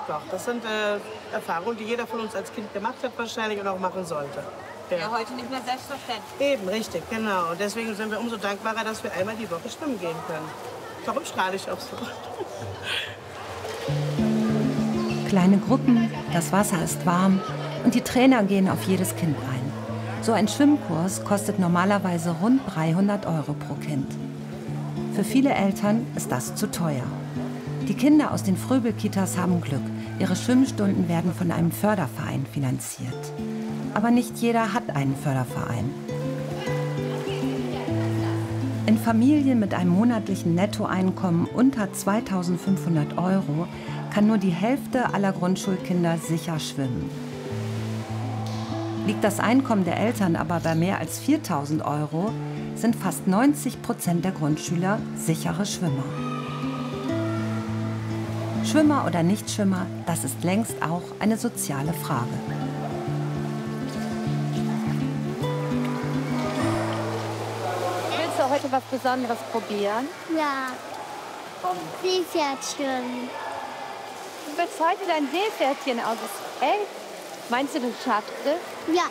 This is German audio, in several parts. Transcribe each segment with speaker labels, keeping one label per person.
Speaker 1: Doch, das sind Erfahrungen, die jeder von uns als Kind gemacht hat wahrscheinlich und auch machen sollte.
Speaker 2: Ja, heute nicht mehr selbstverständlich.
Speaker 1: Eben, richtig, genau. Und deswegen sind wir umso dankbarer, dass wir einmal die Woche schwimmen gehen können. Darum strahle ich auch so.
Speaker 3: Kleine Gruppen, das Wasser ist warm und die Trainer gehen auf jedes Kind ein. So ein Schwimmkurs kostet normalerweise rund 300 € pro Kind. Für viele Eltern ist das zu teuer. Die Kinder aus den Fröbel-Kitas haben Glück. Ihre Schwimmstunden werden von einem Förderverein finanziert. Aber nicht jeder hat einen Förderverein. In Familien mit einem monatlichen Nettoeinkommen unter 2.500 € kann nur die Hälfte aller Grundschulkinder sicher schwimmen. Liegt das Einkommen der Eltern aber bei mehr als 4.000 € sind fast 90% der Grundschüler sichere Schwimmer. Schwimmer oder Nichtschwimmer, das ist längst auch eine soziale Frage.
Speaker 2: Willst du heute was Besonderes probieren?
Speaker 4: Ja. Seepferdchen.
Speaker 2: Du willst heute dein Seepferdchen aus. Ey, meinst du, du schaffst es?
Speaker 4: Ja.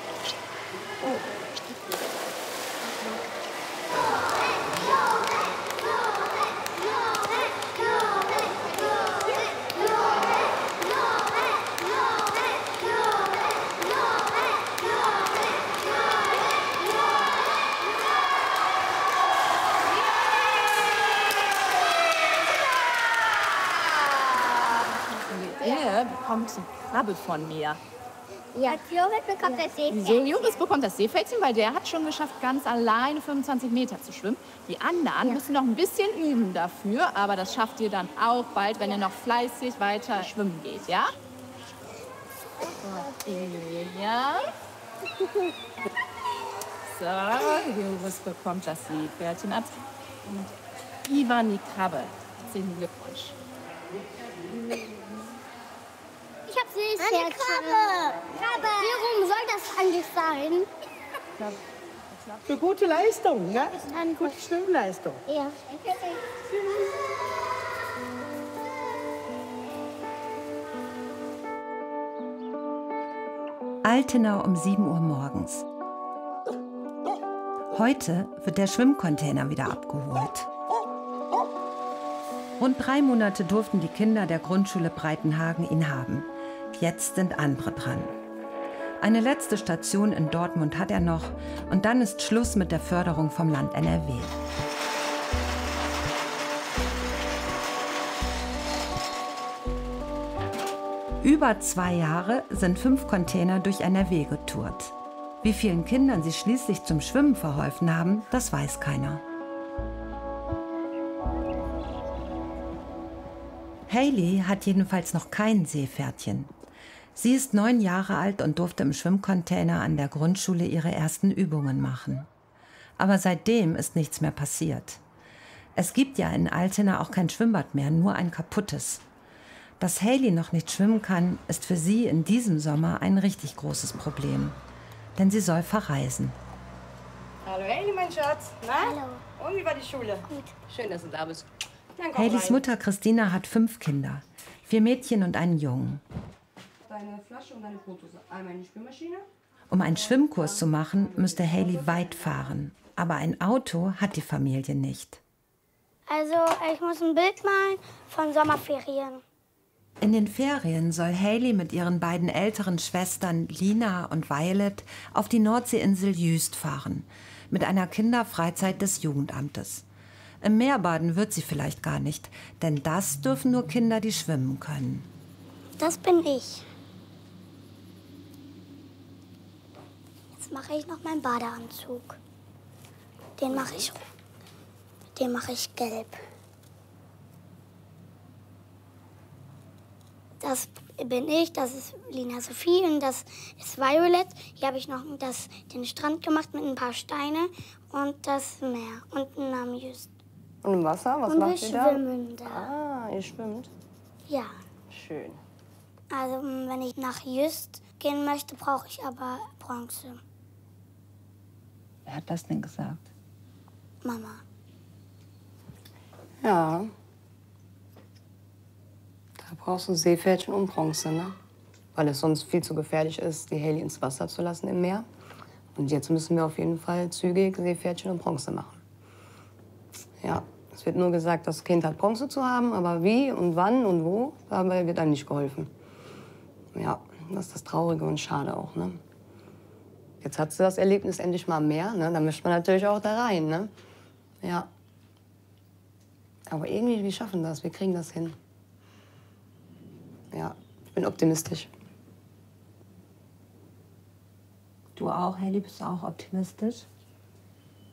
Speaker 5: Er bekommt eine Krabbe von mir.
Speaker 4: Ja. Als Joris bekommt das Seepferdchen.
Speaker 5: Wieso Joris bekommt das Seepferdchen? Weil der hat schon geschafft, ganz alleine 25 Meter zu schwimmen. Die anderen müssen noch ein bisschen üben dafür, aber das schafft ihr dann auch bald, wenn ihr noch fleißig weiter schwimmen geht, ja? Ja. So, Joris bekommt das Seepferdchen ab. Und Ivan die Krabbe. Herzlichen Glückwunsch.
Speaker 4: Ich hab Seepferdchen. Eine Krabbe. Krabbe. Warum soll das eigentlich sein?
Speaker 1: Für gute Leistung, ne? Eine gute Schwimmleistung.
Speaker 4: Ja.
Speaker 3: Altenau um 7 Uhr morgens. Heute wird der Schwimmcontainer wieder abgeholt. Rund 3 Monate durften die Kinder der Grundschule Breitenhagen ihn haben. Jetzt sind andere dran. Eine letzte Station in Dortmund hat er noch und dann ist Schluss mit der Förderung vom Land NRW. Über 2 Jahre sind 5 Container durch NRW getourt. Wie vielen Kindern sie schließlich zum Schwimmen verholfen haben, das weiß keiner. Hailey hat jedenfalls noch kein Seepferdchen. Sie ist 9 Jahre alt und durfte im Schwimmcontainer an der Grundschule ihre ersten Übungen machen. Aber seitdem ist nichts mehr passiert. Es gibt ja in Altena auch kein Schwimmbad mehr, nur ein kaputtes. Dass Hailey noch nicht schwimmen kann, ist für sie in diesem Sommer ein richtig großes Problem. Denn sie soll verreisen.
Speaker 6: Hallo Hailey, mein Schatz. Na?
Speaker 4: Hallo.
Speaker 6: Und wie war die Schule?
Speaker 4: Gut.
Speaker 6: Schön, dass du da bist. Dann komm
Speaker 3: Haileys
Speaker 6: rein.
Speaker 3: Mutter Christina hat 5 Kinder. 4 Mädchen und einen Jungen.
Speaker 6: Deine Flasche und deine Brotdose. Einmal in die Spülmaschine.
Speaker 3: Um einen Schwimmkurs zu machen, müsste Hailey weit fahren. Aber ein Auto hat die Familie nicht.
Speaker 4: Also, ich muss ein Bild malen von Sommerferien.
Speaker 3: In den Ferien soll Hailey mit ihren beiden älteren Schwestern Lina und Violet auf die Nordseeinsel Jüst fahren. Mit einer Kinderfreizeit des Jugendamtes. Im Meer baden wird sie vielleicht gar nicht, denn das dürfen nur Kinder, die schwimmen können.
Speaker 4: Das bin ich. Jetzt mache ich noch meinen Badeanzug. Den mache ich gelb. Das bin ich, das ist Lina Sophie und das ist Violet. Hier habe ich noch den Strand gemacht mit ein paar Steine und das Meer und einen Namen Just.
Speaker 6: Und im Wasser? Was
Speaker 4: Und wir
Speaker 6: macht ihr da?
Speaker 4: schwimmen da.
Speaker 6: Ah, ihr schwimmt.
Speaker 4: Ja.
Speaker 6: Schön.
Speaker 4: Also, wenn ich nach Just gehen möchte, brauche ich aber Bronze.
Speaker 5: Wer hat das denn gesagt?
Speaker 4: Mama.
Speaker 6: Ja. Da brauchst du Seepferdchen und Bronze, ne? Weil es sonst viel zu gefährlich ist, die Hailey ins Wasser zu lassen im Meer. Und jetzt müssen wir auf jeden Fall zügig Seepferdchen und Bronze machen. Ja, es wird nur gesagt, das Kind hat Bronze zu haben, aber wie und wann und wo, dabei wird einem nicht geholfen. Ja, das ist das Traurige und Schade auch, ne? Jetzt hat sie das Erlebnis endlich mal mehr, ne? Da möchte man natürlich auch da rein, ne? Ja. Aber irgendwie, wir schaffen das, wir kriegen das hin. Ja, ich bin optimistisch.
Speaker 3: Du auch, Hailey, bist du auch optimistisch?